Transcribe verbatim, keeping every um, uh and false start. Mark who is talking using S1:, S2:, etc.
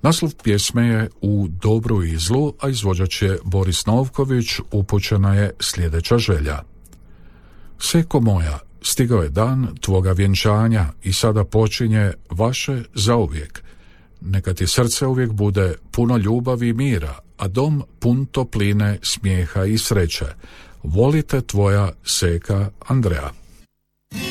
S1: Naslov pjesme je U dobru i zlu, a izvođač je Boris Novković. Upućena je sljedeća želja. Seko moja, stigao je dan tvoga vjenčanja i sada počinje vaše zauvijek. Neka ti srce uvijek bude puno ljubavi i mira, a dom pun topline, smijeha i sreće. Volite tvoja Seka Andreja.